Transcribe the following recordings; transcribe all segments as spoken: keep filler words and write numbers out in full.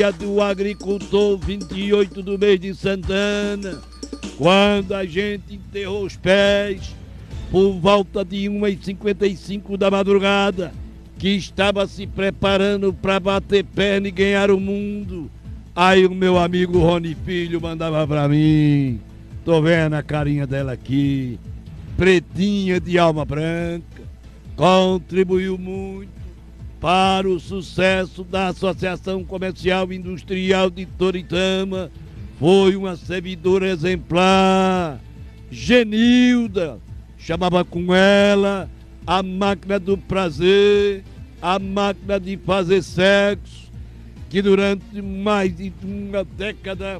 do agricultor, vinte e oito do mês de Santana, quando a gente enterrou os pés, por volta de uma e cinquenta e cinco da madrugada, que estava se preparando para bater perna e ganhar o mundo. Aí o meu amigo Rony Filho mandava pra mim, tô vendo a carinha dela aqui, pretinha de alma branca, contribuiu muito para o sucesso da Associação Comercial e Industrial de Toritama, foi uma servidora exemplar. Genilda, chamava com ela a máquina do prazer, a máquina de fazer sexo, que durante mais de uma década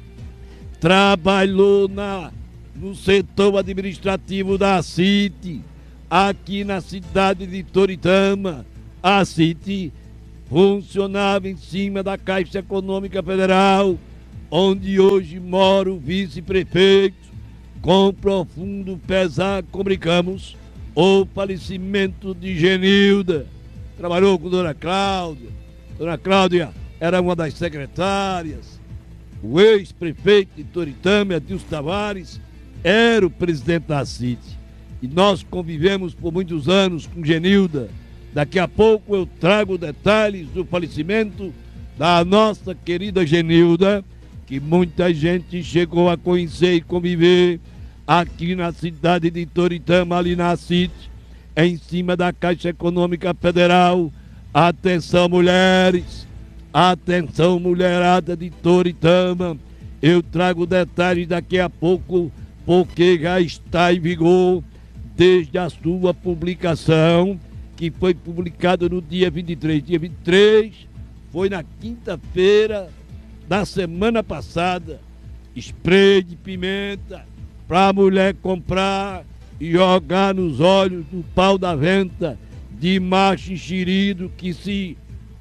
trabalhou na, no setor administrativo da CIT, aqui na cidade de Toritama. A CIT funcionava em cima da Caixa Econômica Federal, onde hoje mora o vice-prefeito. Com profundo pesar comunicamos o falecimento de Genilda. Trabalhou com Dona Cláudia. Dona Cláudia era uma das secretárias. O ex-prefeito de Toritama, Adilson Tavares, era o presidente da CIT. E nós convivemos por muitos anos com Genilda. Daqui a pouco eu trago detalhes do falecimento da nossa querida Genilda, que muita gente chegou a conhecer e conviver aqui na cidade de Toritama, ali na CIT, em cima da Caixa Econômica Federal. Atenção, mulheres, atenção, mulherada de Toritama, eu trago detalhes daqui a pouco, porque já está em vigor desde a sua publicação, que foi publicado no dia vinte e três. Dia vinte e três foi na quinta-feira da semana passada. Spray de pimenta para a mulher comprar e jogar nos olhos do pau da venta de macho enxerido, que se,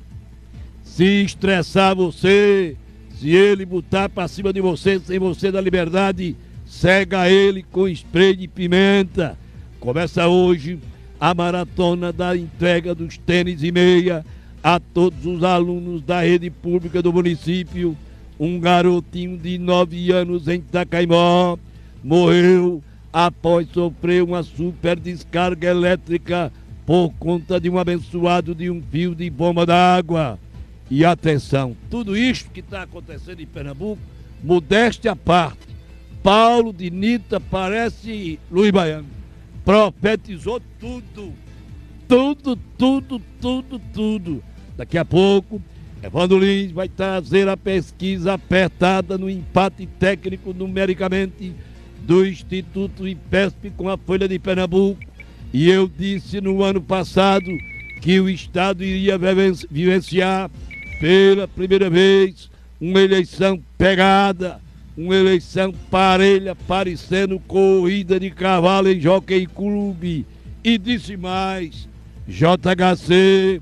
se estressar você, se ele botar para cima de você sem você dar liberdade, cega ele com spray de pimenta. Começa hoje a maratona da entrega dos tênis e meia a todos os alunos da rede pública do município. Um garotinho de nove anos em Itacaimó morreu após sofrer uma super descarga elétrica por conta de um abençoado de um fio de bomba d'água. E atenção, tudo isto que está acontecendo em Pernambuco, modéstia à parte, Paulo de Nita parece Luiz Baiano. Profetizou tudo, tudo, tudo, tudo, tudo. Daqui a pouco, Evandro Lins vai trazer a pesquisa apertada no empate técnico numericamente do Instituto IPESP com a Folha de Pernambuco. E eu disse no ano passado que o Estado iria vivenciar pela primeira vez uma eleição pegada, uma eleição parelha, parecendo corrida de cavalo em Jockey Clube. E disse mais, J H C,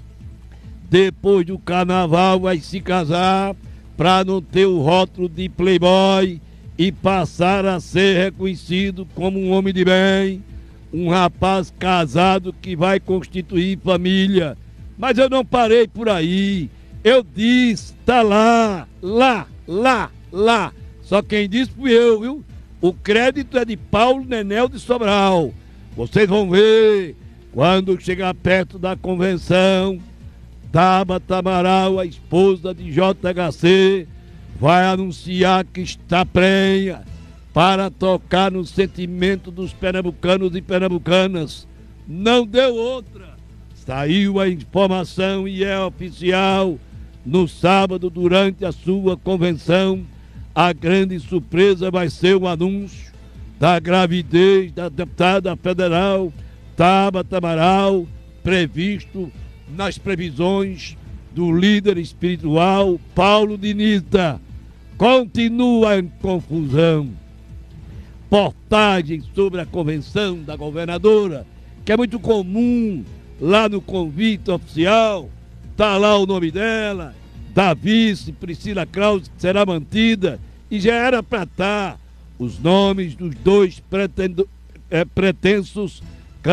depois do carnaval vai se casar para não ter o rótulo de playboy e passar a ser reconhecido como um homem de bem, um rapaz casado que vai constituir família. Mas eu não parei por aí, eu disse, tá lá, lá, lá, lá. Só quem disse fui eu, viu? O crédito é de Paulo Nenel de Sobral. Vocês vão ver, quando chegar perto da convenção, Tabata Amaral, a esposa de J H C, vai anunciar que está prenha para tocar no sentimento dos pernambucanos e pernambucanas. Não deu outra. Saiu a informação e é oficial. No sábado, durante a sua convenção, a grande surpresa vai ser o anúncio da gravidez da deputada federal Tabata Amaral, previsto nas previsões do líder espiritual Paulo de Nita. Continua em confusão. Portagens sobre a convenção da governadora, que é muito comum lá no convite oficial, está lá o nome dela, da vice Priscila Krause, que será mantida, e já era para estar os nomes dos dois pretendo, é, pretensos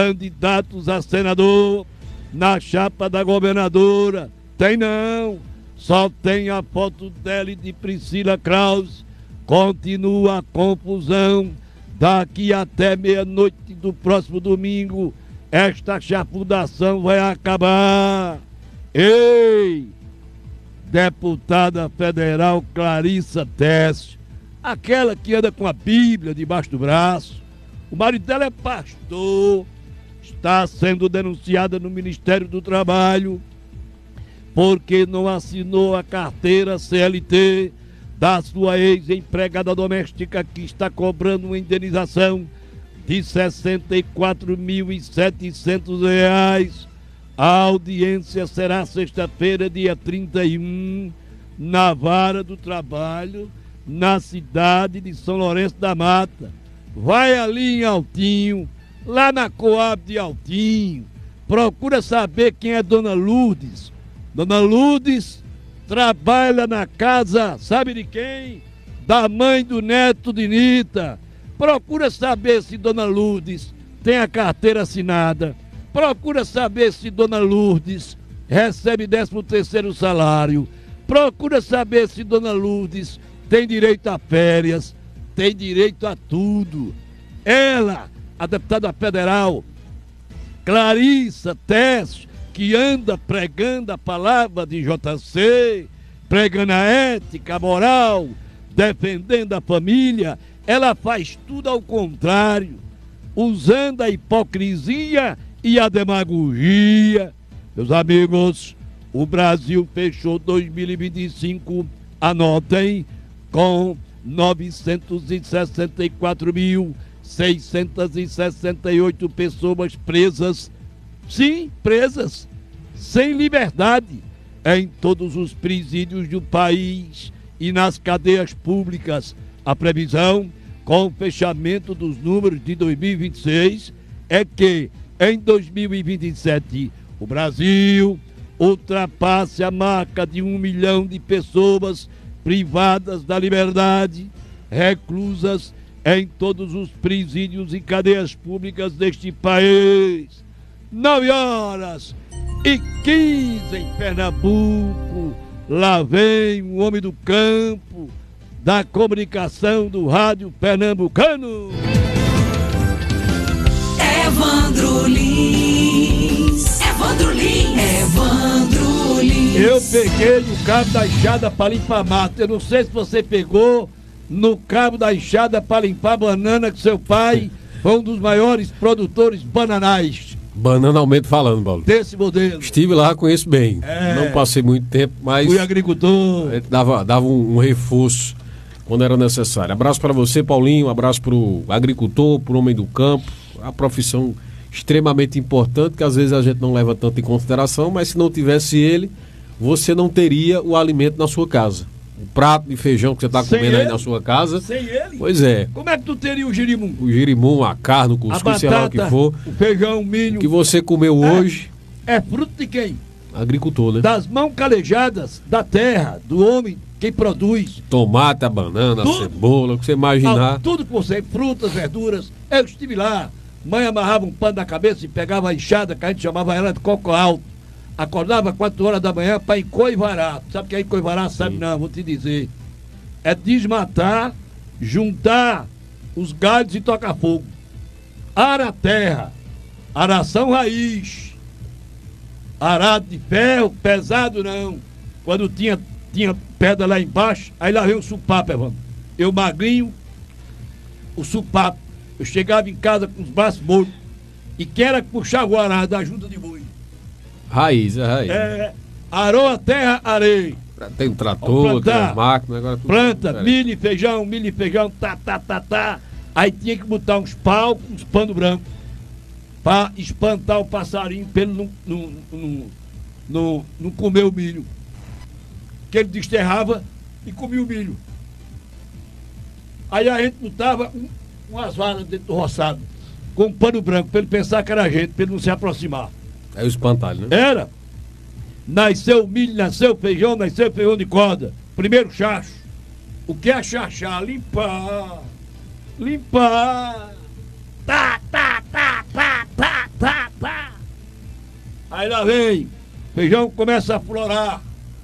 candidatos a senador na chapa da governadora. Tem não. só tem a foto dela e de Priscila Krause. Continua a confusão. Daqui até meia-noite do próximo domingo, esta chafudação vai acabar. Ei! Deputada federal Clarissa Teste, aquela que anda com a Bíblia debaixo do braço, o marido dela é pastor, está sendo denunciada no Ministério do Trabalho porque não assinou a carteira C L T da sua ex-empregada doméstica, que está cobrando uma indenização de sessenta e quatro mil e setecentos reais. A audiência será sexta-feira, dia trinta e um, na Vara do Trabalho, na cidade de São Lourenço da Mata. Vai ali em Altinho, lá na Coab de Altinho, procura saber quem é Dona Lourdes. Dona Lourdes trabalha na casa, sabe de quem? Da mãe do neto de Nita. Procura saber se Dona Lourdes tem a carteira assinada. Procura saber se Dona Lourdes recebe décimo terceiro salário. Procura saber se Dona Lourdes tem direito a férias, tem direito a tudo. Ela, a deputada federal Clarissa Teste, que anda pregando a palavra de J C, pregando a ética, a moral, defendendo a família, ela faz tudo ao contrário, usando a hipocrisia e a demagogia. Meus amigos, o Brasil fechou dois mil e vinte e cinco, anotem, com novecentos e sessenta e quatro mil, seiscentos e sessenta e oito pessoas presas. Sim, presas, sem liberdade, em todos os presídios do país e nas cadeias públicas. A previsão, com o fechamento dos números de dois mil e vinte e seis, é que em dois mil e vinte e sete o Brasil ultrapasse a marca de um milhão de pessoas privadas da liberdade, reclusas em todos os presídios e cadeias públicas deste país. Nove horas e quinze em Pernambuco. Lá vem o homem do campo, da comunicação do rádio pernambucano. Evandro Lins, Evandro Lins, Evandro Lins. Eu peguei no cabo da enxada para limpar mato. Eu não sei se você pegou no cabo da enxada para limpar banana, que seu pai foi um dos maiores produtores bananais. Banalmente falando, Paulo. Desse modelo. Estive lá, conheço bem. É. Não passei muito tempo, mas fui agricultor. A gente dava, dava um, um reforço quando era necessário. Abraço para você, Paulinho. Abraço para o agricultor, para o homem do campo. A profissão extremamente importante, que às vezes a gente não leva tanto em consideração, mas se não tivesse ele, você não teria o alimento na sua casa. O prato de feijão que você está comendo ele? aí na sua casa. Sem ele? Pois é. Como é que tu teria o girimum? O girimum, a carne, o cuscuz, sei lá o que for. O feijão, o milho. Que você comeu é, hoje. É fruto de quem? Agricultor, né? Das mãos calejadas da terra, do homem, quem produz. Tomate, a banana, tudo, a cebola, o que você imaginar. Ah, tudo que você, frutas, verduras. Eu estive lá. Mãe amarrava um pano na cabeça e pegava a enxada, que a gente chamava ela de coco alto. Acordava quatro horas da manhã para encoivarar. Sabe o que é encoivarar? Sabe? Sim. Não, vou te dizer. É desmatar, juntar os galhos e tocar fogo. Ara a terra, aração raiz. Arado de ferro, pesado não. Quando tinha, tinha pedra lá embaixo, aí lá veio o supapo, Evandro. Eu magrinho, o supapo. Eu chegava em casa com os braços mortos. E quem era que puxava o arado da junta de boi? Raiz, é raiz. É, arou a terra, arei. Tem um trator, tem uma máquina, agora tudo. Planta, milho e feijão, milho e feijão, tá, tá, tá, tá. Aí tinha que botar uns pau, uns pano branco, pra espantar o passarinho pra ele não, não, não, não, não comer o milho. Que ele desterrava e comia o milho. Aí a gente botava um, umas varas dentro do roçado, com um pano branco, pra ele pensar que era a gente, pra ele não se aproximar. É o espantalho, né? Era. Nasceu milho, nasceu feijão, nasceu feijão de corda. Primeiro chacho. O que é chachar? Limpar. Limpar. Tá, tá, tá, tá, tá, tá, tá. Aí lá vem. Feijão começa a florar.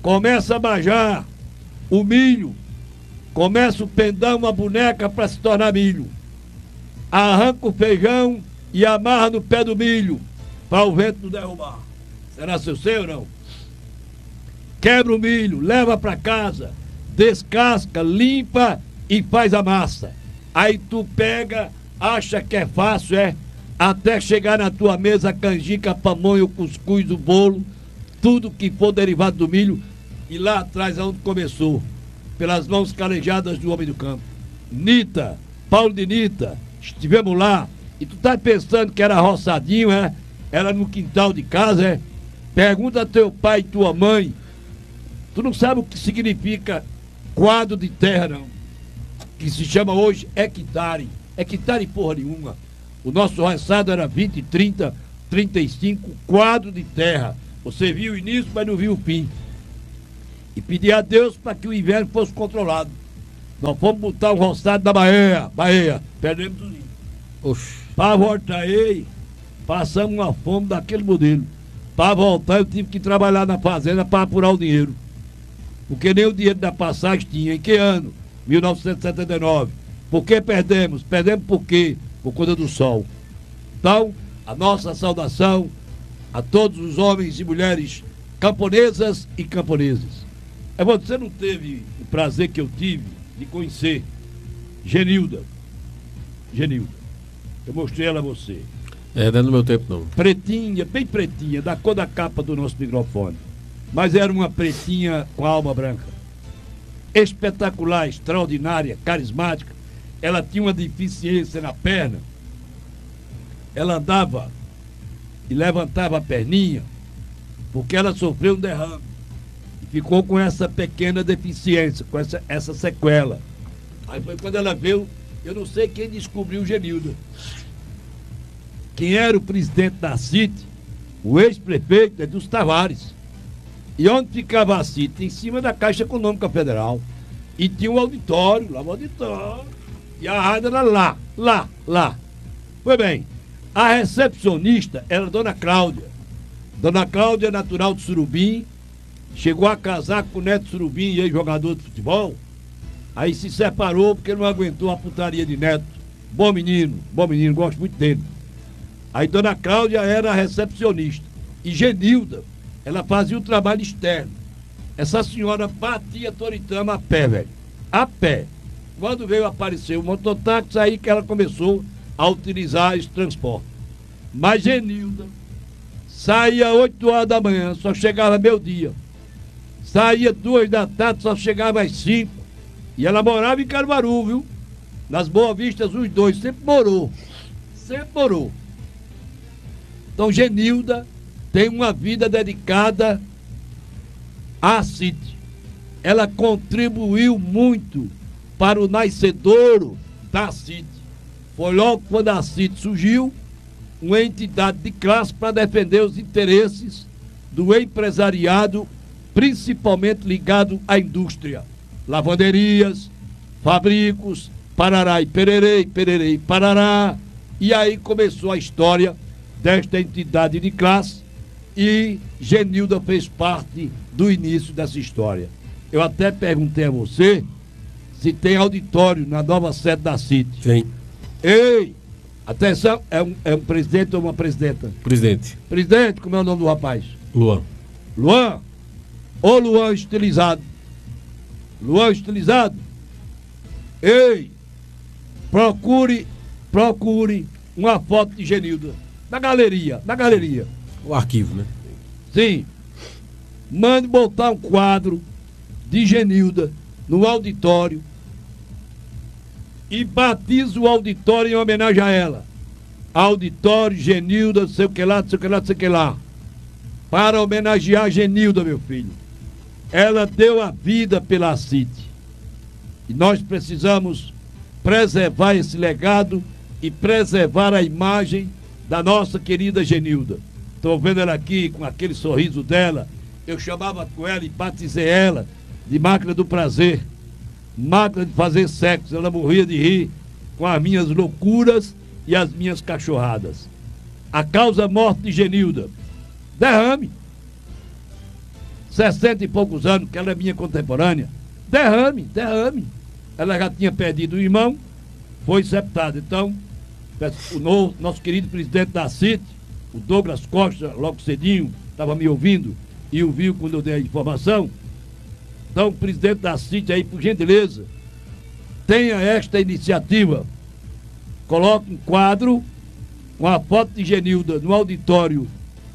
começa a majar o milho, começa o pendão, uma boneca para se tornar milho. Arranca o feijão e amarra no pé do milho, para o vento não derrubar. Será seu seu ou não? Quebra o milho, leva para casa, descasca, limpa e faz a massa. Aí tu pega, acha que é fácil, é? Até chegar na tua mesa a canjica, a pamonha, o cuscuz, o bolo, tudo que for derivado do milho. E lá atrás, aonde começou, pelas mãos calejadas do homem do campo. Nita, Paulo de Nita, estivemos lá. E tu tá pensando que era roçadinho, é? Era no quintal de casa, é? Pergunta a teu pai e tua mãe. Tu não sabe o que significa quadro de terra, não. Que se chama hoje hectare. Hectare porra nenhuma. O nosso roçado era vinte, trinta, trinta e cinco quadros de terra. Você viu o início, mas não viu o fim. E pedir a Deus para que o inverno fosse controlado. Nós fomos botar o roçado da Bahia. Bahia. Perdemos tudo. Oxe. Para voltar aí, passamos uma fome daquele modelo. Para voltar, eu tive que trabalhar na fazenda para apurar o dinheiro. Porque nem o dinheiro da passagem tinha. Em que ano? mil novecentos e setenta e nove. Por que perdemos? Perdemos por quê? Por conta do sol. Então, a nossa saudação a todos os homens e mulheres camponesas e camponeses. É, você não teve o prazer que eu tive de conhecer Genilda. Genilda. Eu mostrei ela a você. É, não é no meu tempo, não. Pretinha, bem pretinha, da cor da capa do nosso microfone. Mas era uma pretinha com alma branca. Espetacular, extraordinária, carismática. Ela tinha uma deficiência na perna. Ela andava e levantava a perninha porque ela sofreu um derrame. E ficou com essa pequena deficiência, com essa, essa sequela. Aí foi quando ela veio, eu não sei quem descobriu o Genilda. Quem era o presidente da C I T, o ex-prefeito Edilson Tavares. E onde ficava a C I T? Em cima da Caixa Econômica Federal. E tinha um auditório, lá no auditório. E a rádio era lá, lá, lá. Foi bem, a recepcionista era a Dona Cláudia. Dona Cláudia é natural de Surubim, chegou a casar com o Neto Surubim, ex-jogador de futebol. Aí se separou porque não aguentou a putaria de Neto. Bom menino, bom menino, gosto muito dele. Aí Dona Cláudia era a recepcionista. E Genilda, ela fazia o trabalho externo. Essa senhora batia Toritama a pé, velho. A pé. Quando veio aparecer o mototáxi, aí que ela começou a utilizar esse transporte. Mas Genilda saía oito horas da manhã, só chegava meio-dia. Saía duas da tarde, só chegava às cinco. E ela morava em Caruaru, viu? Nas Boa Vistas, os dois. Sempre morou. Sempre morou. Então, Genilda tem uma vida dedicada à C I T. Ela contribuiu muito para o nascedouro da C I T. Foi logo quando a C I T surgiu, uma entidade de classe para defender os interesses do empresariado, principalmente ligado à indústria. Lavanderias, fabricos, Parará e Pererê, Pererê e Parará. E aí começou a história desta entidade de classe e Genilda fez parte do início dessa história. Eu até perguntei a você se tem auditório na nova sede da C I T. Tem. Ei, atenção, é um, é um presidente ou uma presidenta? Presidente. Presidente, como é o nome do rapaz? Luan. Luan? Ou Luan estilizado? Luan estilizado? Ei, procure, procure uma foto de Genilda. Na galeria, na galeria. O arquivo, né? Sim. Mande botar um quadro de Genilda no auditório e batiza o auditório em homenagem a ela. Auditório, Genilda, não sei o que lá, não sei o que lá, não sei o que lá. Para homenagear Genilda, meu filho. Ela deu a vida pela C I T. E nós precisamos preservar esse legado e preservar a imagem da nossa querida Genilda. Estou vendo ela aqui com aquele sorriso dela. Eu chamava com ela e batizei ela de máquina do prazer, máquina de fazer sexo. Ela morria de rir com as minhas loucuras e as minhas cachorradas. A causa morte de Genilda: derrame. sessenta e poucos anos, que ela é minha contemporânea, derrame, derrame. Ela já tinha perdido o irmão, foi septada. Então, o novo, nosso querido presidente da C I T, o Douglas Costa, logo cedinho, estava me ouvindo e ouviu quando eu dei a informação. Então, presidente da C I T aí, por gentileza, tenha esta iniciativa. Coloque um quadro com a foto de Genilda no auditório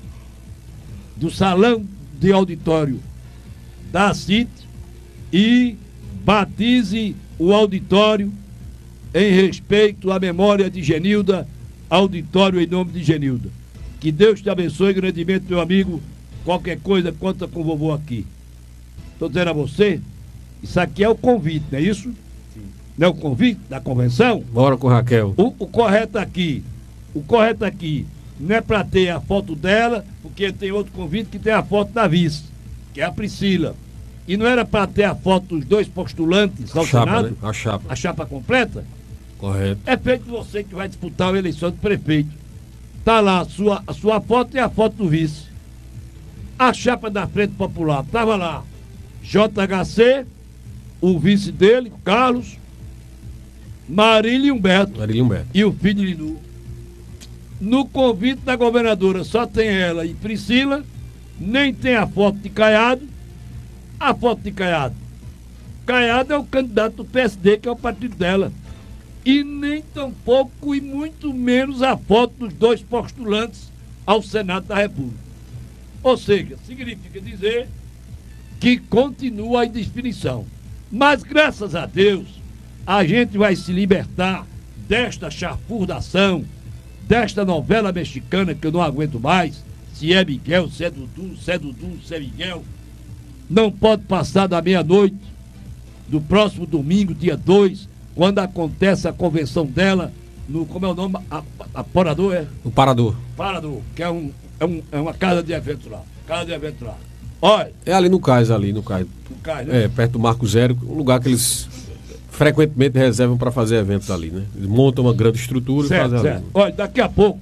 do salão de auditório da C I T e batize o auditório em respeito à memória de Genilda, auditório em nome de Genilda. Que Deus te abençoe grandemente, meu amigo. Qualquer coisa, conta com o vovô aqui. Estou dizendo a você, isso aqui é o convite, não é isso? Sim. Não é o convite da convenção? Bora com Raquel. O, o correto aqui, o correto aqui, não é para ter a foto dela, porque tem outro convite que tem a foto da vice, que é a Priscila. E não era para ter a foto dos dois postulantes ao a chapa, Senado? Né? A chapa. A chapa completa? Correto. É feito você que vai disputar a eleição de prefeito. Está lá a sua, a sua foto e a foto do vice. A chapa da Frente Popular, estava lá J H C, o vice dele, Carlos, Marília e Humberto. Marília e Humberto. E o filho de Linu. No convite da governadora só tem ela e Priscila, nem tem a foto de Caiado. A foto de Caiado. Caiado é o candidato do P S D, que é o partido dela. E nem tampouco e muito menos a foto dos dois postulantes ao Senado da República. Ou seja, significa dizer que continua a indefinição. Mas graças a Deus, a gente vai se libertar desta chafurdação, desta novela mexicana que eu não aguento mais. Se é Miguel, se é Dudu, se é Dudu, se é Miguel. Não pode passar da meia-noite do próximo domingo, dia dois, quando acontece a convenção dela no, como é o nome? A, a Parador, é? O Parador. Parador, que é, um, é, um, é uma casa de eventos lá. Casa de eventos lá. Olha. É ali no cais, ali no cais. No cais, né? É, perto do Marco Zero, um lugar que eles frequentemente reservam para fazer eventos ali, né? Eles montam uma grande estrutura certo, e fazem certo. ali. Olha, daqui a pouco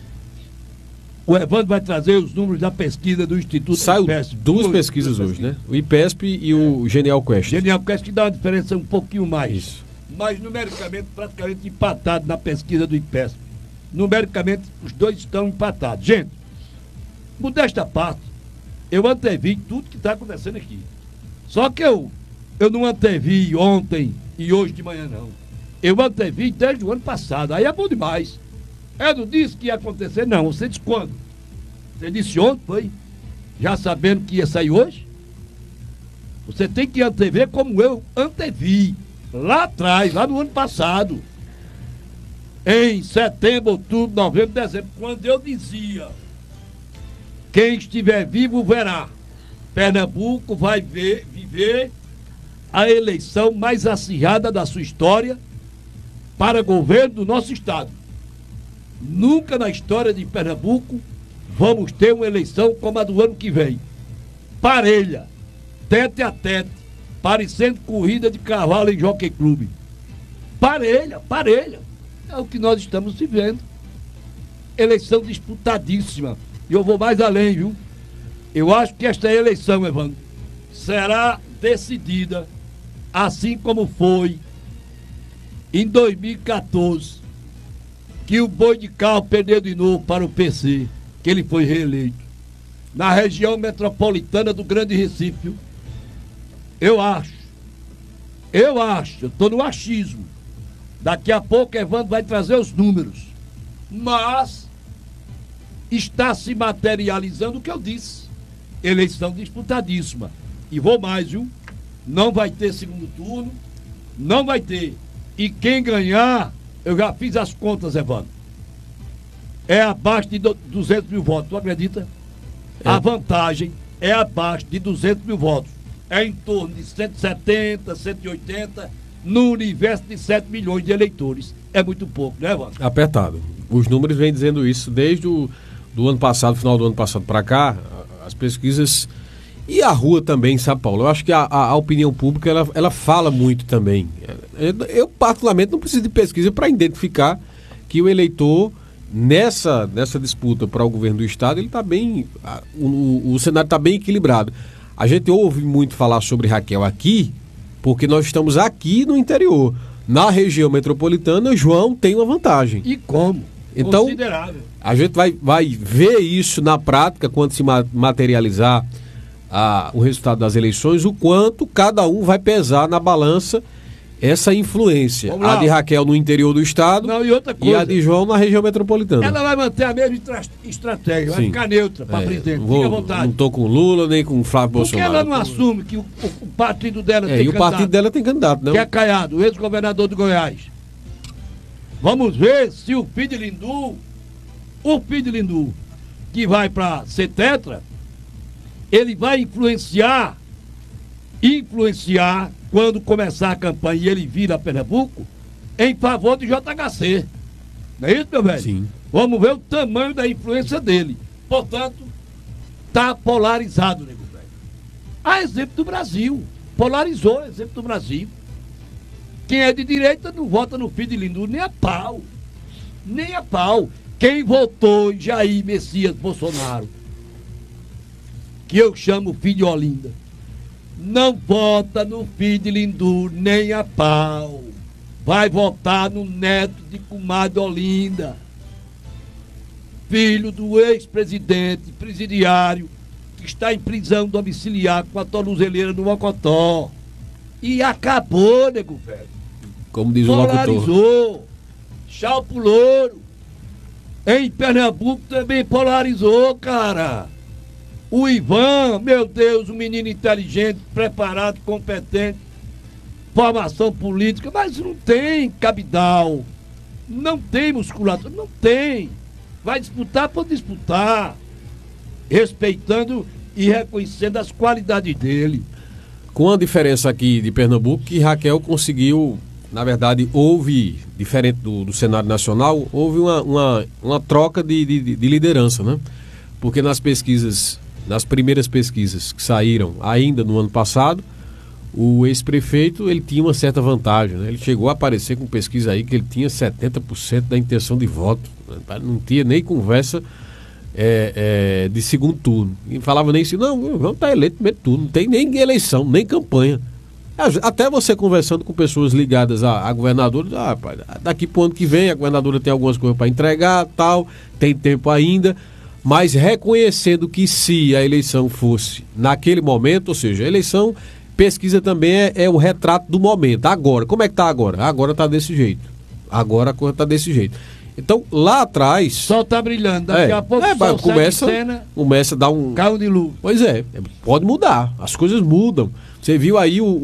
o Evandro vai trazer os números da pesquisa do Instituto Saiu IPESP. duas duas pesquisas duas hoje, né? O IPESP e o Genial Quest. Genial Quest que dá uma diferença um pouquinho mais. Isso. Mas numericamente praticamente empatado na pesquisa do IPESP. Numericamente os dois estão empatados. Gente, modesta parte, eu antevi tudo que está acontecendo aqui. Só que eu, eu não antevi ontem e hoje de manhã, não. Eu antevi desde o ano passado. Aí é bom demais. É, não disse que ia acontecer? Não. Você disse quando? Você disse ontem, foi? Já sabendo que ia sair hoje? Você tem que antever como eu antevi. Lá atrás, lá no ano passado. Em setembro, outubro, novembro, dezembro. Quando eu dizia: quem estiver vivo verá. Pernambuco vai ver, viver a eleição mais acirrada da sua história para governo do nosso estado. Nunca na história de Pernambuco vamos ter uma eleição como a do ano que vem. Parelha, tete a tete, parecendo corrida de cavalo em Jockey Club. Parelha, parelha. É o que nós estamos vivendo. Eleição disputadíssima. E eu vou mais além, viu? Eu acho que esta eleição, Evandro, será decidida assim como foi em dois mil e quatorze, que o Boi de Carro perdeu de novo para o P C, que ele foi reeleito. Na região metropolitana do Grande Recife, viu? Eu acho, eu acho, eu estou no achismo. Daqui a pouco Evandro vai trazer os números. Mas está se materializando o que eu disse. Eleição disputadíssima. E vou mais, viu? Não vai ter segundo turno, não vai ter. E quem ganhar, eu já fiz as contas, Evandro, é abaixo de duzentos mil votos, tu acredita? É. A vantagem é abaixo de duzentos mil votos. É em torno de cento e setenta, cento e oitenta, no universo de sete milhões de eleitores. É muito pouco, né, Evandro? Apertado. Os números vêm dizendo isso desde o do ano passado, final do ano passado para cá, as pesquisas e a rua também, sabe, Paulo? Eu acho que a, a, a opinião pública, ela, ela fala muito também. Eu, eu, particularmente, não preciso de pesquisa para identificar que o eleitor, nessa, nessa disputa para o governo do Estado, ele está bem, a, o, o cenário está bem equilibrado. A gente ouve muito falar sobre Raquel aqui, porque nós estamos aqui no interior. Na região metropolitana, João tem uma vantagem. E como? Então, considerável. A gente vai, vai ver isso na prática, quando se ma- materializar a, o resultado das eleições, o quanto cada um vai pesar na balança essa influência. A de Raquel no interior do estado. Não, e, outra coisa, e a de João na região metropolitana. Ela vai manter a mesma estra- estratégia, vai Sim. ficar neutra para É, presidente. vou, Fica à vontade. Não estou com Lula nem com Flávio Por que Bolsonaro. ela não assume que o, o- o partido dela É, tem e o candidato? partido dela tem candidato, não? Que é Caiado, o ex-governador do Goiás. Vamos ver se o filho de Lindu, o filho de Lindu, que vai para ser tetra, ele vai influenciar, influenciar, quando começar a campanha e ele vir a Pernambuco, em favor de J H C. Não é isso, meu velho? Sim. Vamos ver o tamanho da influência dele. Portanto, tá polarizado, nego velho. A exemplo do Brasil. Polarizou, a exemplo do Brasil. Quem é de direita não vota no filho de Lindu nem a pau. Nem a pau. Quem votou em Jair Messias Bolsonaro, que eu chamo filho de Olinda, não vota no filho de Lindu nem a pau. Vai votar no neto de comadre Olinda, filho do ex-presidente presidiário que está em prisão domiciliar com a tornozeleira no Mocotó. E acabou, nego velho. Como diz o locutor. Polarizou. Tchau pro louro. Em Pernambuco também polarizou, cara. O Ivan, meu Deus, um menino inteligente, preparado, competente, formação política, mas não tem cabidal, não tem musculatura, não tem. Vai disputar por disputar, respeitando e reconhecendo as qualidades dele. Com a diferença aqui de Pernambuco, que Raquel conseguiu, na verdade, houve, diferente do, do cenário nacional, houve uma, uma, uma troca de, de, de liderança, né? Porque nas pesquisas, nas primeiras pesquisas que saíram ainda no ano passado, o ex-prefeito, ele tinha uma certa vantagem, né? Ele chegou a aparecer com pesquisa aí que ele tinha setenta por cento da intenção de voto, né? Não tinha nem conversa é, é, de segundo turno. E falava nem assim, não, vamos estar eleito no primeiro turno, não tem nem eleição, nem campanha. Até você conversando com pessoas ligadas a, a governadora, ah, rapaz, daqui para o ano que vem a governadora tem algumas coisas para entregar, tal, tem tempo ainda, mas reconhecendo que se a eleição fosse naquele momento, ou seja, a eleição... Pesquisa também é, é o retrato do momento. Agora, como é que está agora? Agora está desse jeito. Agora a coisa está desse jeito. Então, lá atrás... O sol está brilhando, daqui é, a pouco é, o sol começa, sai de cena, começa a dar um... carro de luz. Pois é, pode mudar. As coisas mudam. Você viu aí o, o,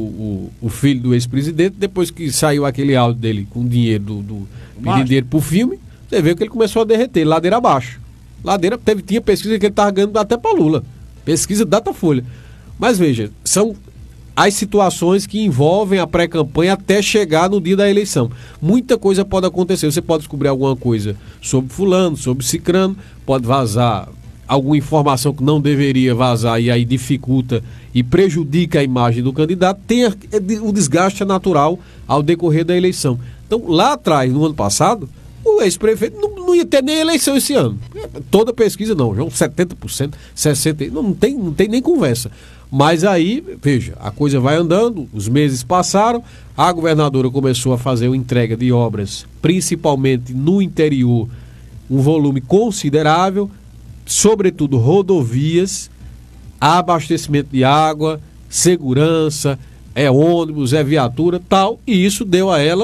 o, o filho do ex-presidente, depois que saiu aquele áudio dele com dinheiro, do, do pedindo dinheiro pro filme, você vê que ele começou a derreter, ladeira abaixo. Ladeira, teve, tinha pesquisa que ele estava ganhando até para Lula. Pesquisa Datafolha. Mas veja, são as situações que envolvem a pré-campanha até chegar no dia da eleição. Muita coisa pode acontecer. Você pode descobrir alguma coisa sobre fulano, sobre cicrano, pode vazar alguma informação que não deveria vazar e aí dificulta e prejudica a imagem do candidato. Tem o desgaste natural ao decorrer da eleição. Então, lá atrás, no ano passado, o ex-prefeito não, não ia ter nem eleição esse ano. Toda pesquisa não, já uns setenta por cento, sessenta por cento, não, não, tem, não tem nem conversa. Mas aí, veja, a coisa vai andando, os meses passaram, a governadora começou a fazer uma entrega de obras, principalmente no interior, um volume considerável, sobretudo rodovias, abastecimento de água, segurança, é ônibus, é viatura, tal, e isso deu a ela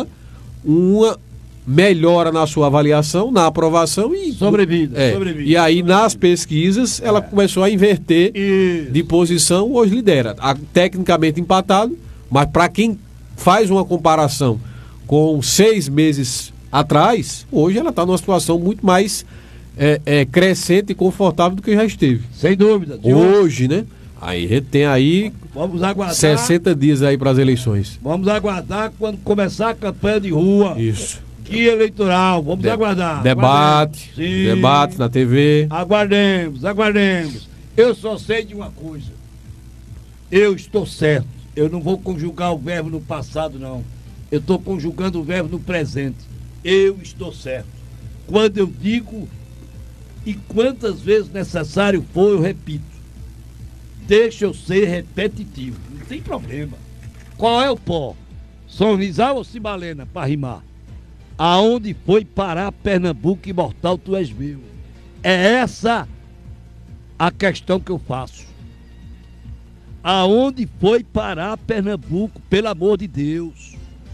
uma melhora na sua avaliação, na aprovação e sobrevida, é, sobrevida e aí sobrevida. Nas pesquisas ela é. começou a inverter Isso. de posição, hoje lidera, a, tecnicamente empatado, mas para quem faz uma comparação com seis meses atrás, hoje ela está numa situação muito mais é, é, crescente e confortável do que já esteve. Sem dúvida. Hoje, né? Aí a gente tem aí vamos aguardar, sessenta dias aí para as eleições. Vamos aguardar quando começar a campanha de rua. Isso. Que eleitoral, vamos de, aguardar. Debate, debate na T V. Aguardemos, aguardemos. Eu só sei de uma coisa. Eu estou certo. Eu não vou conjugar o verbo no passado, não. Eu estou conjugando o verbo no presente. Eu estou certo. Quando eu digo e quantas vezes necessário for, eu repito. deixa eu ser repetitivo. Não tem problema. Qual é o pó? Sorrisal ou Cibalena, para rimar? Aonde foi parar Pernambuco imortal, tu és meu? É essa a questão que eu faço. Aonde foi parar Pernambuco, pelo amor de Deus?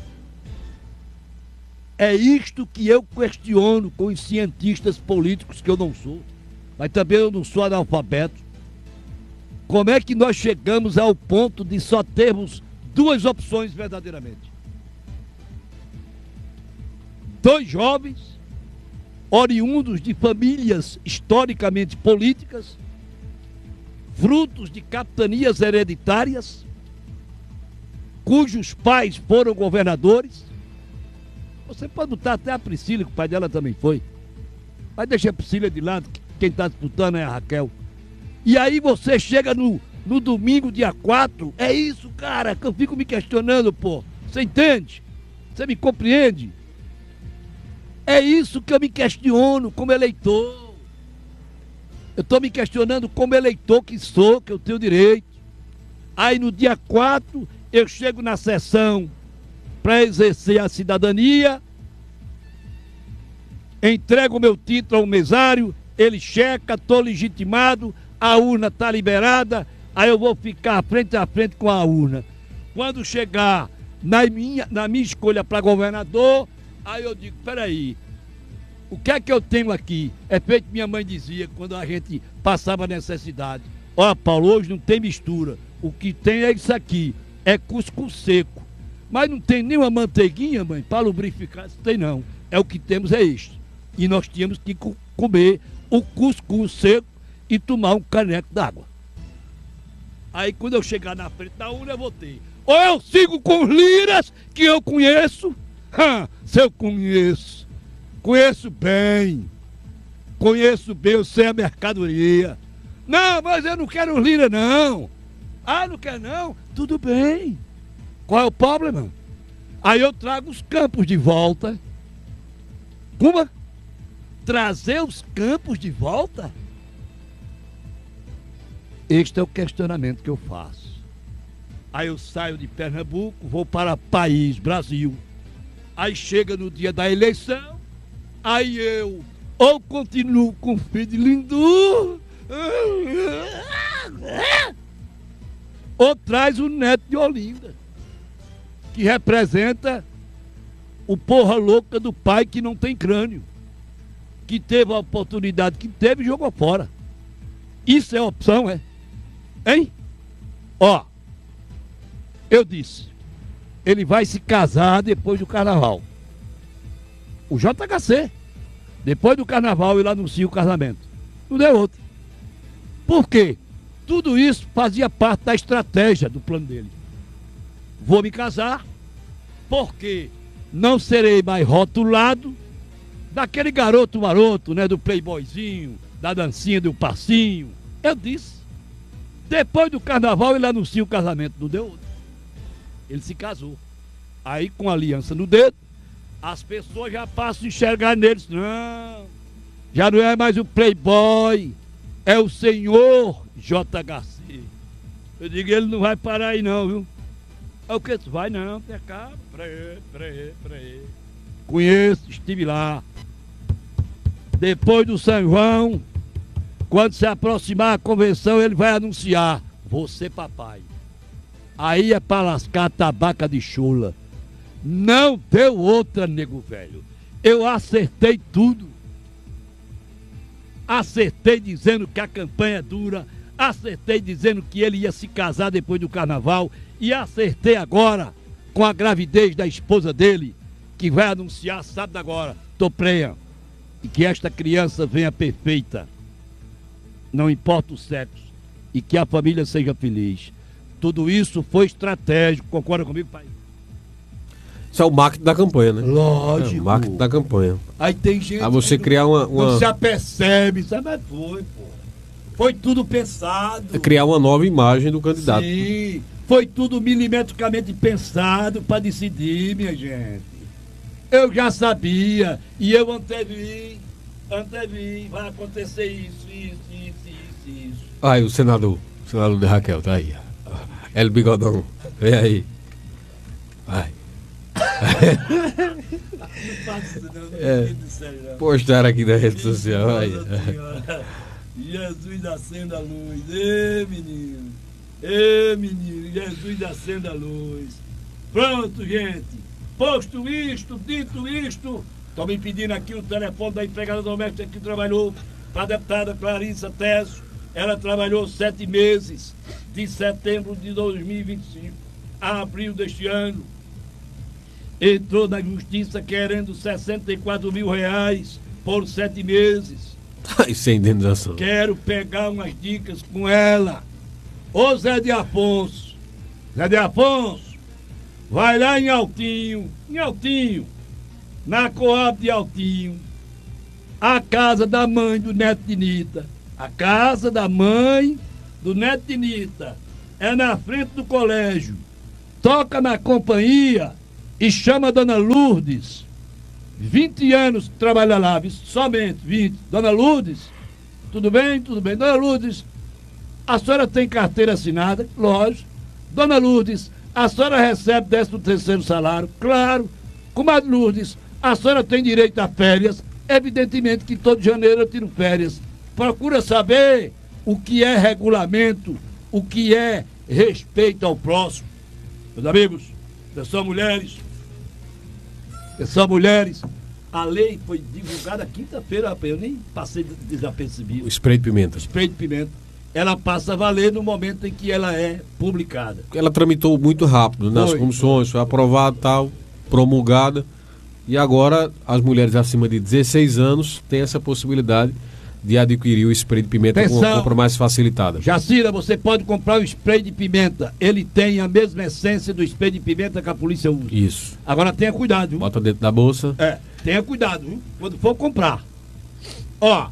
É isto que eu questiono com os cientistas políticos, que eu não sou, mas também eu não sou analfabeto. Como é que nós chegamos ao ponto de só termos duas opções verdadeiramente? Dois jovens, oriundos de famílias historicamente políticas, frutos de capitanias hereditárias, cujos pais foram governadores. Você pode botar até a Priscila, que o pai dela também foi. Mas deixa a Priscila de lado, que quem está disputando é a Raquel. E aí você chega no, no domingo, dia quatro, é isso, cara, que eu fico me questionando, pô. Você entende? Você me compreende? É isso que eu me questiono como eleitor. Eu estou me questionando como eleitor que sou, que eu tenho direito. Aí no dia quatro, eu chego na sessão para exercer a cidadania, entrego o meu título ao mesário, ele checa, estou legitimado, a urna está liberada, aí eu vou ficar frente a frente com a urna. Quando chegar na minha, na minha escolha para governador, aí eu digo, peraí, o que é que eu tenho aqui? É feito que minha mãe dizia quando a gente passava necessidade. Ó, Paulo, hoje não tem mistura, o que tem é isso aqui, é cuscuz seco. Mas não tem nenhuma manteiguinha, mãe, para lubrificar, não tem não. É o que temos, é isto. E nós tínhamos que comer o cuscuz seco e tomar um caneco d'água. Aí quando eu chegar na frente da urna, eu vou ter. Ou eu sigo com os liras que eu conheço. Ha, se eu conheço. Conheço bem. Conheço bem, eu sei a mercadoria. Não, mas eu não quero os lira, não. Ah, não quer não? Tudo bem. Qual é o problema? Aí eu trago os campos de volta. Como? Trazer os campos de volta? Este é o questionamento que eu faço. Aí eu saio de Pernambuco, vou para o país, Brasil. Aí chega no dia da eleição, aí eu ou continuo com o filho de Lindu, ou traz o neto de Olinda, que representa o porra louca do pai que não tem crânio, que teve a oportunidade que teve e jogou fora. Isso é opção, é? Hein? Ó, eu disse, ele vai se casar depois do carnaval. O J H C, depois do carnaval, ele anuncia o casamento. Não deu outro. Por quê? Tudo isso fazia parte da estratégia do plano dele. Vou me casar, porque não serei mais rotulado daquele garoto maroto, né, do playboyzinho, da dancinha do passinho. Eu disse. Depois do carnaval ele anuncia o casamento, não deu outro. Ele se casou. Aí com a aliança no dedo, as pessoas já passam a enxergar neles. Não, já não é mais o playboy, é o senhor J H C. Eu digo, ele não vai parar aí não, viu? É o que? Tu vai não, tem cá, pra ele, pra ele, pra ele. Conheço, estive lá. Depois do São João, quando se aproximar a convenção, ele vai anunciar, você papai. Aí é pra lascar a tabaca de chula. Não deu outra, nego velho. Eu acertei tudo. Acertei dizendo que a campanha é dura. Acertei dizendo que ele ia se casar depois do carnaval. E acertei agora com a gravidez da esposa dele, que vai anunciar sábado agora. Tô prenha. E que esta criança venha perfeita. Não importa o sexo. E que a família seja feliz. Tudo isso foi estratégico. Concorda comigo, pai? Isso é o marketing da campanha, né? Lógico. É o marketing da campanha. Aí tem gente... Aí você que criar uma... uma... Não se apercebe, sabe? Mas foi, pô. Foi tudo pensado. É criar uma nova imagem do candidato. Sim. Foi tudo milimetricamente pensado para decidir, minha gente. Eu já sabia. E eu antevi. Antevi. Vai acontecer isso, isso, isso, isso, isso. Aí, o senador. Sou aluno da Raquel, tá aí. El Bigodão, vem aí. Vai. É, postaram aqui na rede social. Vai. Jesus acenda a luz. Ê, menino. Ê, menino. Jesus acenda a luz. Pronto, gente. Posto isto, dito isto, estão me pedindo aqui o telefone da empregada doméstica que trabalhou para a deputada Clarissa Tesso. Ela trabalhou sete meses, de setembro de dois mil e vinte e cinco a abril deste ano. Entrou na justiça querendo sessenta e quatro mil reais por sete meses. Ai, sem indenização. Quero pegar umas dicas com ela. Ô Zé de Afonso, Zé de Afonso, vai lá em Altinho, em Altinho, na Coab de Altinho, a casa da mãe do Neto de Nita. A casa da mãe do Neto de Nita é na frente do colégio. Toca na companhia e chama a Dona Lourdes. vinte anos que trabalha lá, somente vinte. Dona Lourdes, tudo bem? Tudo bem. Dona Lourdes, a senhora tem carteira assinada? Lógico. Dona Lourdes, a senhora recebe décimo terceiro salário? Claro. Comadre Lourdes, a senhora tem direito a férias? Evidentemente que todo janeiro eu tiro férias. Procura saber o que é regulamento, o que é respeito ao próximo. Meus amigos, pessoal, mulheres, pessoal, mulheres, a lei foi divulgada quinta-feira, eu nem passei desapercebido. O spray de pimenta. Spray de pimenta. Ela passa a valer no momento em que ela é publicada. Ela tramitou muito rápido nas Foi. comissões, foi aprovada, tal, promulgada. E agora as mulheres acima de dezesseis anos têm essa possibilidade de adquirir o spray de pimenta. Atenção. Com uma compra mais facilitada. Jacira, você pode comprar o spray de pimenta. Ele tem a mesma essência do spray de pimenta que a polícia usa. Isso. Agora tenha cuidado, viu? Bota dentro da bolsa. É, tenha cuidado, viu? Quando for comprar. Ó.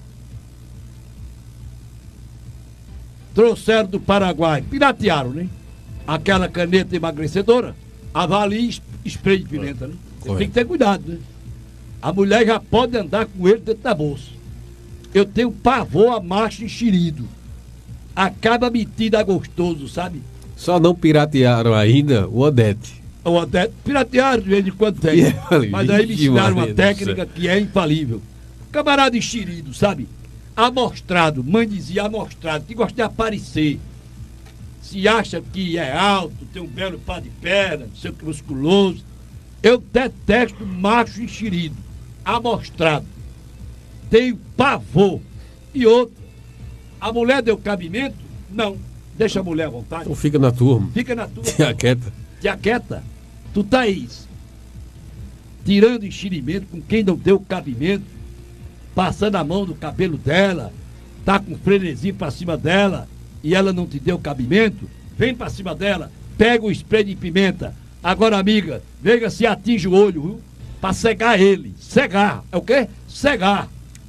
Trouxeram do Paraguai, piratearam, né? Aquela caneta emagrecedora. Avalie spray de pimenta, né? Você tem que ter cuidado, né? A mulher já pode andar com ele dentro da bolsa. Eu tenho pavor a macho enxerido. Acaba metido a gostoso, sabe? Só não piratearam ainda o Odete. O Odete, piratearam de vez em quando tem. Yeah, Mas aí me ensinaram uma Maria do técnica que é infalível. Camarada enxerido, sabe? Amostrado, mãe dizia amostrado, que gosta de aparecer. Se acha que é alto, tem um belo pá de perna, não sei o que, musculoso. Eu detesto macho enxerido, amostrado. Tenho pavor. E outro, a mulher deu cabimento? Não. Deixa a mulher à vontade. Então fica na turma. Fica na tua. Se aquieta. Te aquieta. Tu tá aí, tirando enxerimento com quem não deu cabimento, passando a mão no cabelo dela, tá com frenesim pra cima dela e ela não te deu cabimento, vem pra cima dela, pega o spray de pimenta. Agora, amiga, veja se atinge o olho, viu? Pra cegar ele. Cegar. É o quê? Cegar.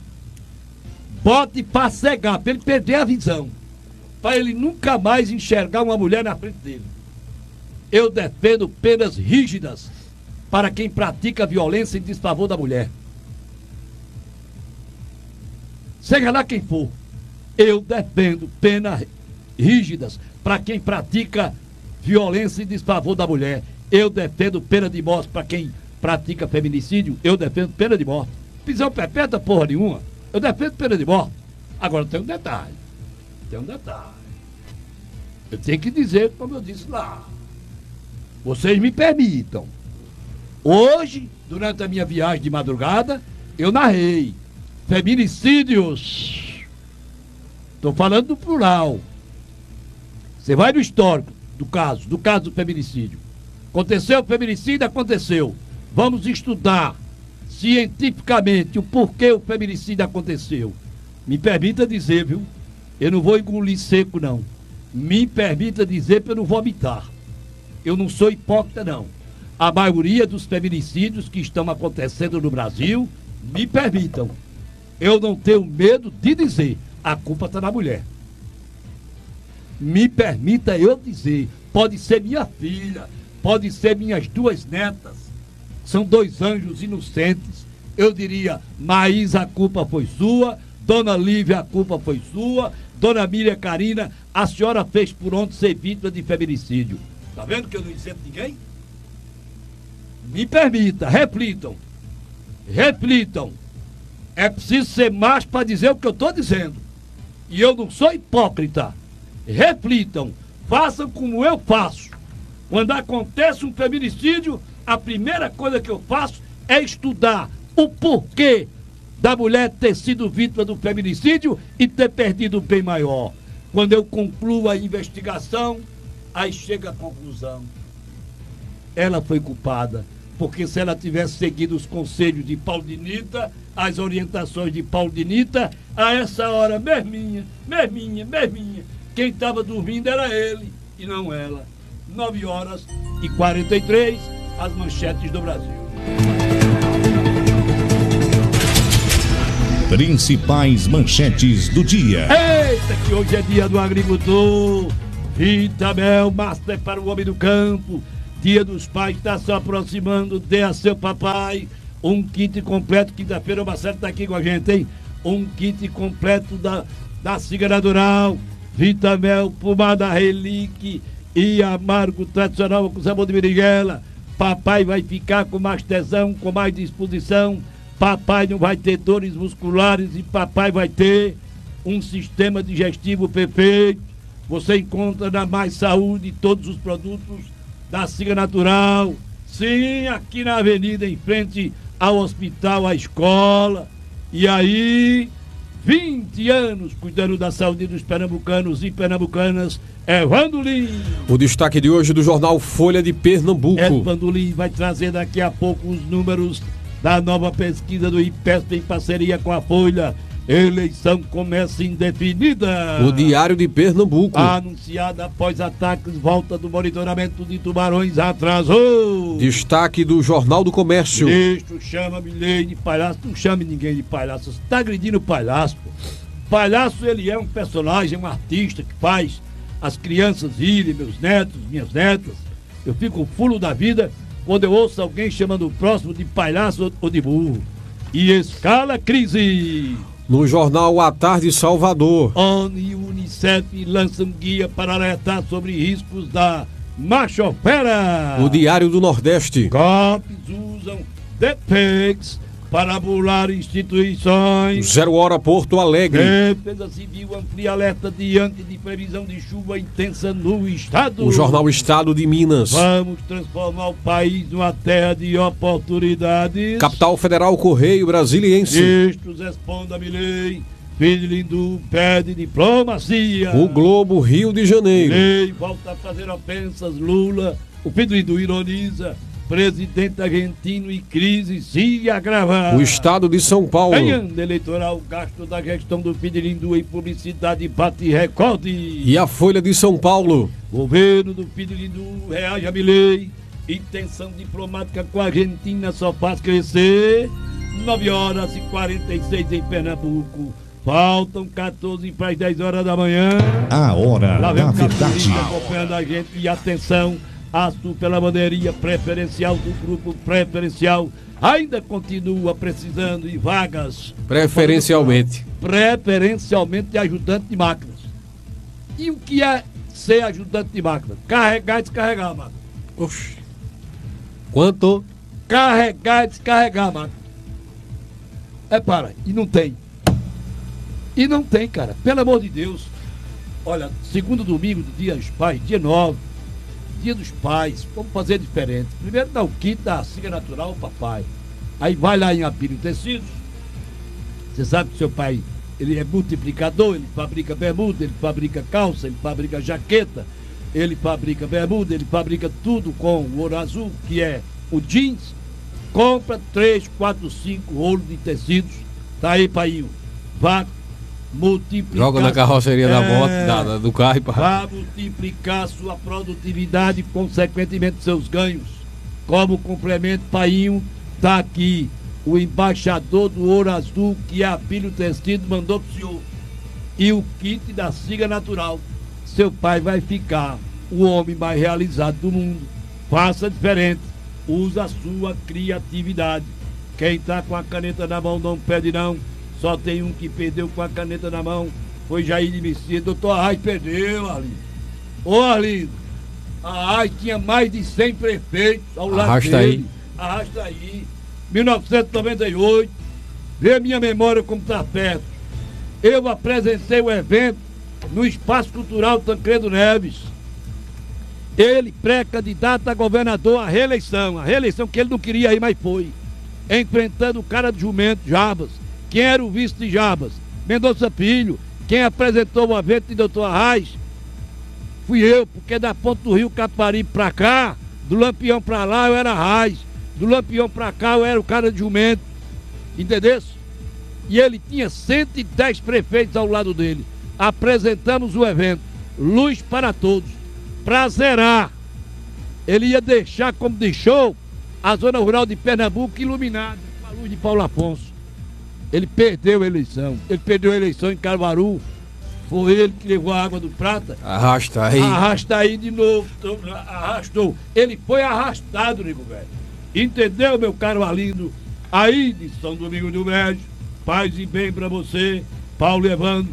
Bote pra cegar, pra ele perder a visão. Pra ele nunca mais enxergar uma mulher na frente dele. Eu defendo penas rígidas para quem pratica violência em desfavor da mulher. Seja lá quem for, eu defendo penas rígidas para quem pratica violência em desfavor da mulher. Eu defendo pena de morte para quem pratica feminicídio. Eu defendo pena de morte. Prisão perpétua porra nenhuma. Eu defendo pena de morte. Agora tem um detalhe. Tem um detalhe. Eu tenho que dizer, como eu disse lá. Vocês me permitam. Hoje, durante a minha viagem de madrugada, eu narrei feminicídios. Estou falando do plural. Você vai no histórico do caso, do caso do feminicídio. Aconteceu o feminicídio? Aconteceu. Vamos estudar cientificamente o porquê o feminicídio aconteceu. Me permita dizer, viu? Eu não vou engolir seco, não. Me permita dizer para eu não vomitar. Eu não sou hipócrita, não. A maioria dos feminicídios que estão acontecendo no Brasil, me permitam. Eu não tenho medo de dizer, a culpa está na mulher. Me permita eu dizer, pode ser minha filha, pode ser minhas duas netas, são dois anjos inocentes. Eu diria, Maísa, a culpa foi sua, Dona Lívia, a culpa foi sua, Dona Miriam Carina, a senhora fez por onde ser vítima de feminicídio? Tá vendo que eu não isento ninguém? Me permita, reflitam. Reflitam. É preciso ser macho para dizer o que eu estou dizendo. E eu não sou hipócrita. Reflitam. Façam como eu faço. Quando acontece um feminicídio, a primeira coisa que eu faço é estudar o porquê da mulher ter sido vítima do feminicídio e ter perdido o bem maior. Quando eu concluo a investigação, aí chega a conclusão. Ela foi culpada, porque se ela tivesse seguido os conselhos de Paulo Dinita, as orientações de Paulo Dinita, a essa hora, mesminha, mesminha, mesminha, quem estava dormindo era ele e não ela. nove horas e quarenta e três, as manchetes do Brasil. Principais manchetes do dia. Eita, que hoje é dia do agricultor. Vitamel, Master para o homem do campo. Dia dos pais está se aproximando. Dê a seu papai um kit completo. Quinta-feira o Marcelo está aqui com a gente, hein? Um kit completo da, da Siga Natural. Vitamel, pomada Relique e amargo tradicional com sabor de berinjela. Papai vai ficar com mais tesão, com mais disposição. Papai não vai ter dores musculares e papai vai ter um sistema digestivo perfeito. Você encontra na Mais Saúde todos os produtos da Siga Natural. Sim, aqui na avenida, em frente ao hospital, à escola. E aí, vinte anos cuidando da saúde dos pernambucanos e pernambucanas. Evandro Lins. O destaque de hoje do jornal Folha de Pernambuco. Evandro Lins vai trazer daqui a pouco os números da nova pesquisa do IPESP em parceria com a Folha. Eleição começa indefinida. O Diário de Pernambuco. Anunciada após ataques, volta do monitoramento de tubarões atrasou. Destaque do Jornal do Comércio. Ministro chama Milei de palhaço. Não chame ninguém de palhaço. Você está agredindo o palhaço, pô. Palhaço, ele é um personagem, um artista que faz as crianças irem, meus netos, minhas netas. Eu fico fulo da vida quando eu ouço alguém chamando o próximo de palhaço ou de burro. E escala crise. No jornal A Tarde Salvador. ONU e Unicef lançam guia para alertar sobre riscos da machofera. O Diário do Nordeste. Golpes usam deepfakes para burlar instituições. Zero Hora Porto Alegre. Defesa Civil amplia alerta diante de previsão de chuva intensa no estado. O Jornal Estado de Minas. Vamos transformar o país numa terra de oportunidades. Capital Federal, Correio Brasiliense. Ministros respondam a Milei. Filho Lindu pede diplomacia. O Globo, Rio de Janeiro. Milei volta a fazer ofensas. Lula, o filho Lindu ironiza. Presidente argentino e crise se agravar. O Estado de São Paulo. Em ano eleitoral, gasto da gestão do Fidelindu em publicidade bate recorde. E a Folha de São Paulo. Governo do Fidelindu reage a Milei. Intenção diplomática com a Argentina só faz crescer. nove horas e quarenta e seis em Pernambuco. Faltam quatorze para as dez horas da manhã. A hora Lá vem da o Catarina verdade. acompanhando a gente. E atenção, aço pela bandeirinha preferencial do grupo preferencial ainda continua precisando de vagas. Preferencialmente. Preferencialmente de ajudante de máquinas. E o que é ser ajudante de máquina? Carregar e descarregar a máquina. Oxi. Quanto? Carregar e descarregar a máquina. É para, e não tem. E não tem, cara. Pelo amor de Deus. Olha, segundo domingo do Dia dos Pais, dia nove, Dia dos Pais, vamos fazer diferente. Primeiro dá o kit da Siga Natural ao papai. Aí vai lá em Apílio Tecidos. Você sabe que seu pai, ele é multiplicador, ele fabrica bermuda, ele fabrica calça, ele fabrica jaqueta, ele fabrica bermuda, ele fabrica tudo com o ouro azul, que é o jeans. Compra três, quatro, cinco rolos de tecidos. Tá aí, pai. Vá multiplicar. Joga na carroceria é, da moto, da, da, do carro e pá. Vá multiplicar sua produtividade e, consequentemente, seus ganhos. Como complemento, Painho, tá aqui o embaixador do Ouro Azul, que é Apílio Tecido, mandou pro senhor. E o kit da Siga Natural. Seu pai vai ficar o homem mais realizado do mundo. Faça diferente. Usa a sua criatividade. Quem tá com a caneta na mão não pede não. Só tem um que perdeu com a caneta na mão. foi Jair de Messias. Doutor Arraes perdeu, Arlindo. Ô, Arlindo, a Arraes tinha mais de cem prefeitos ao lado Arrasta dele. aí. Arrasta aí. mil novecentos e noventa e oito. Vê a minha memória como está perto. Eu apresentei o evento no Espaço Cultural Tancredo Neves. Ele, pré-candidato a governador à reeleição. A reeleição que ele não queria ir, mas foi. Enfrentando o cara do jumento, Jabas. Quem era o vice de Jabas? Mendonça Filho. Quem apresentou o evento de doutor Arraes fui eu, porque da ponta do Rio Caparibe pra cá, do Lampião pra lá eu era Arraes. Do Lampião pra cá eu era o cara de jumento. Entendeu? E ele tinha cento e dez prefeitos ao lado dele. Apresentamos o evento Luz para Todos, para zerar. Ele ia deixar, como deixou, a zona rural de Pernambuco iluminada com a luz de Paulo Afonso. Ele perdeu a eleição. Ele perdeu a eleição em Caruaru. Foi ele que levou a água do Prata. Arrasta aí. Arrasta aí de novo. Arrastou. Ele foi arrastado, nego velho. Entendeu, meu caro Arlindo? Aí de São Domingos do Médio, paz e bem pra você, Paulo Evandro.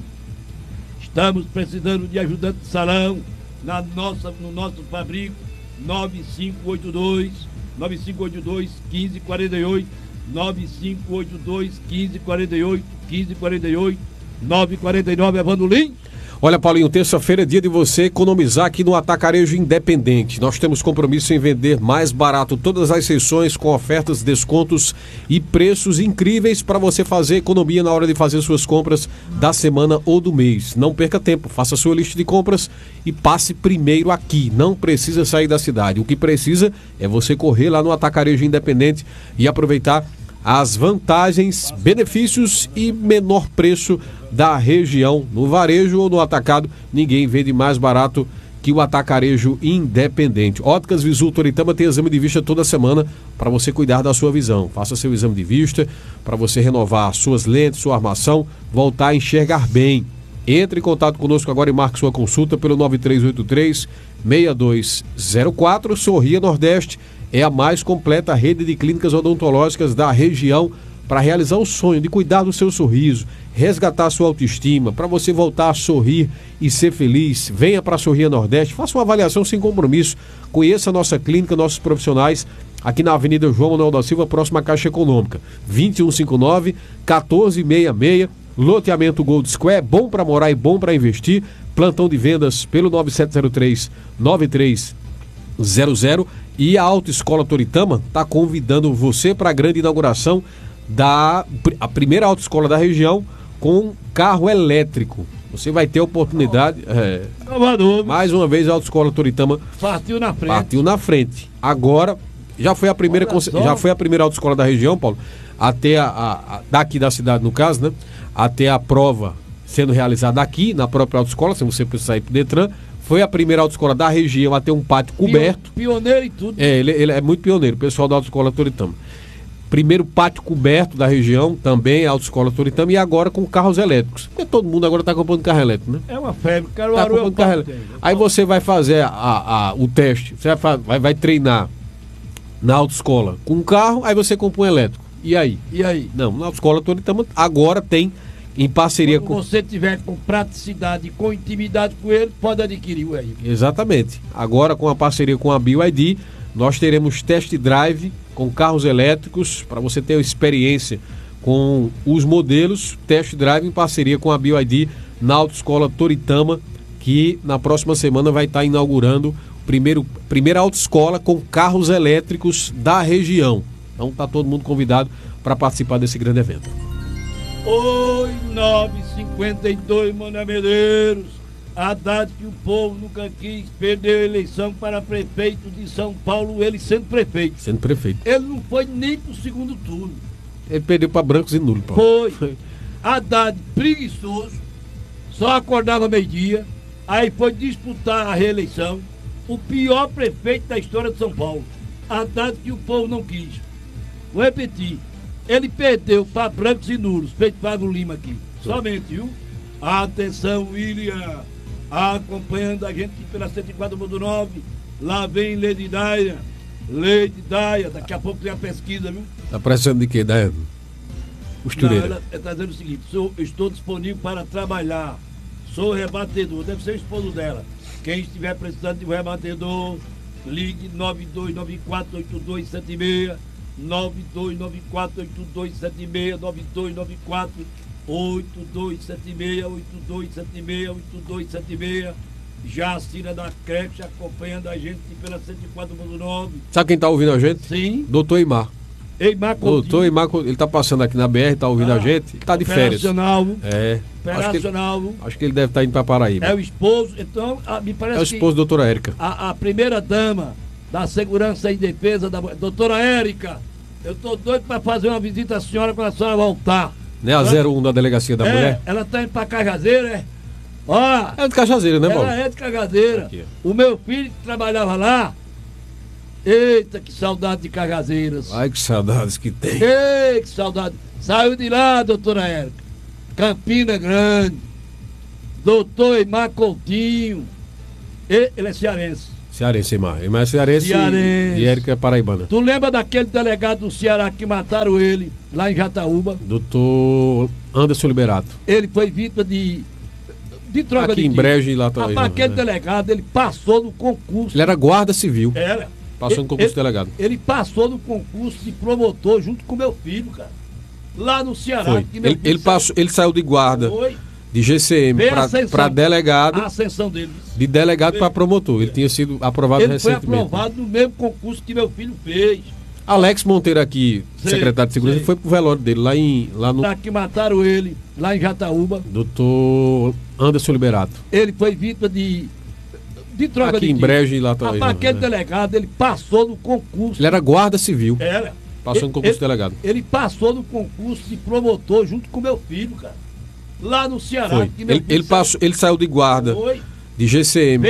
Estamos precisando de ajudante de salão na nossa, no nosso fabrico nove cinco oito dois, nove cinco oito dois, um cinco quatro oito, nove cinco oito dois, um cinco quatro oito, um cinco quatro oito, nove quatro nove, Evandro Lins. Olha, Paulinho, terça-feira é dia de você economizar aqui no Atacarejo Independente. Nós temos compromisso em vender mais barato todas as seções com ofertas, descontos e preços incríveis para você fazer economia na hora de fazer suas compras da semana ou do mês. Não perca tempo, faça sua lista de compras e passe primeiro aqui. Não precisa sair da cidade. O que precisa é você correr lá no Atacarejo Independente e aproveitar as vantagens, benefícios e menor preço da região. No varejo ou no atacado, ninguém vende mais barato que o Atacarejo Independente. Óticas Visul Toritama tem exame de vista toda semana para você cuidar da sua visão. Faça seu exame de vista para você renovar suas lentes, sua armação, voltar a enxergar bem. Entre em contato conosco agora e marque sua consulta pelo nove três oito três, seis dois zero quatro. Sorria Nordeste é a mais completa rede de clínicas odontológicas da região para realizar o sonho de cuidar do seu sorriso, resgatar sua autoestima, para você voltar a sorrir e ser feliz. Venha para a Sorria Nordeste, faça uma avaliação sem compromisso, conheça a nossa clínica, nossos profissionais, aqui na Avenida João Manuel da Silva, próxima à Caixa Econômica, vinte e um cinquenta e nove, quatorze sessenta e seis, loteamento Gold Square, bom para morar e bom para investir. Plantão de vendas pelo nove sete zero três, nove três zero zero. E a Autoescola Toritama está convidando você para a grande inauguração da a primeira autoescola da região com carro elétrico. Você vai ter a oportunidade. É, mais uma vez a Autoescola Toritama partiu na frente. Partiu na frente. Agora já foi a primeira já foi a primeira autoescola da região, Paulo, até a, a, a daqui da cidade no caso, né? Até a prova sendo realizada aqui na própria autoescola, sem você precisar ir para o Detran. Foi a primeira autoescola da região a ter um pátio coberto. Pioneiro e tudo. É, ele, ele é muito pioneiro, o pessoal da Autoescola Toritama. Primeiro pátio coberto da região, também a Autoescola Toritama, e agora com carros elétricos. Porque todo mundo agora está comprando carro elétrico, né? É uma febre, cara. Tá comprando carro elétrico. Aí você vai fazer a, a, o teste, você vai, vai, vai treinar na autoescola com um carro, aí você compra um elétrico. E aí? E aí? Não, na Autoescola Toritama agora tem, em parceria Quando com... você tiver com praticidade e com intimidade com ele, pode adquirir o aí. Exatamente. Agora com a parceria com a B Y D, nós teremos test drive com carros elétricos para você ter experiência com os modelos. Test drive em parceria com a B Y D na Autoescola Toritama, que na próxima semana vai estar inaugurando a primeiro, primeira autoescola com carros elétricos da região. Então está todo mundo convidado para participar desse grande evento. Oi, nove cinquenta e dois, Mané Medeiros. Haddad, que o povo nunca quis, perdeu a eleição para prefeito de São Paulo, ele sendo prefeito. Sendo prefeito. Ele não foi nem pro segundo turno. Ele perdeu para brancos e nulos, Paulo. Foi. Haddad, preguiçoso, só acordava meio-dia, aí foi disputar a reeleição. O pior prefeito da história de São Paulo. Haddad, que o povo não quis. Vou repetir. Ele perdeu para brancos e nulos, feito Fábio Lima aqui. Somente, viu? Atenção, William. Acompanhando a gente pela cento e quatro ponto nove. Lá vem Lady Daia. Lady Daia. Daqui a pouco tem a pesquisa, viu? Tá precisando de quê, Daia? Costureira. Ela está dizendo o seguinte: sou, estou disponível para trabalhar. Sou rebatedor, deve ser o esposo dela. Quem estiver precisando de um rebatedor, ligue nove dois nove quatro oito dois sete seis, nove dois nove quatro oito dois sete seis, nove dois nove quatro oito dois sete seis, oito dois sete seis, oito dois sete seis. Jacira da Creche acompanhando a gente pela cento e quatro ponto nove. Sabe quem tá ouvindo a gente? Sim. Doutor Eimar. Eimar Coutinho. Doutor Eimar, ele tá passando aqui na B R, tá ouvindo Ah, a gente, tá de férias. Operacional. É. Acho que, ele, Operacional. acho que ele deve estar indo pra Paraíba. É o esposo, então a- me parece É o esposo da doutora Érica. que a, a primeira dama da Segurança e Defesa da doutora Érica, eu tô doido para fazer uma visita à senhora quando a senhora voltar. Né? A zero um da Delegacia da é, Mulher. ela tá indo pra Cajazeira, é? Ó, É de Cajazeira, né, Paulo? ela é de Cajazeira. Aqui, O meu filho que trabalhava lá, eita, que saudade de Cajazeiras. Ai, que saudades que tem. Ei, que saudade. Saiu de lá, doutora Érica. Campina Grande. Doutor Eimar Coutinho. E- Ele é cearense. Cearense, Eimar. Eimar é cearense, Cearense. e Érica é paraibana. Tu lembra daquele delegado do Ceará que mataram ele lá em Jataúba? Doutor Anderson Liberato. Ele foi vítima de, de droga Aqui de em tiro. Brejo e lá também. Rapaz, aquele né? delegado, ele passou no concurso. Ele era guarda civil. Era. Passou no Ele- concurso de ele- delegado. Ele passou no concurso de promotor junto com meu filho, cara. Lá no Ceará. Foi. que meu Ele, filho ele, passou, ele saiu de guarda Foi. de G C M Veio a para ascensão. delegado, A ascensão dele. de delegado para promotor. Ele tinha sido aprovado Ele foi recentemente. aprovado no mesmo concurso que meu filho fez. Alex Monteiro aqui, Sei, secretário de segurança, sei. foi pro velório dele lá, em, lá no Lá que mataram ele, lá em Jataúba. doutor Anderson Liberato. Ele foi vítima de, de droga Aqui de em tiro. Brejo e lá também. Rapaz, aquele né? delegado, ele passou no concurso. Ele era guarda civil. Era. Passou no Ele- concurso de ele, delegado. Ele passou no concurso de promotor junto com meu filho, cara. Lá no Ceará. Foi. que meu Ele, filho ele, passou, ele saiu de guarda Foi. de G C M